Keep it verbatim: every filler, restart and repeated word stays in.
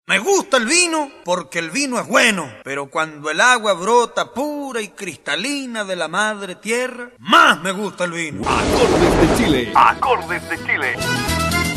Me gusta el vino porque el vino es bueno, pero cuando el agua brota pura y cristalina de la madre tierra, más me gusta el vino. Acordes de Chile. Acordes de Chile.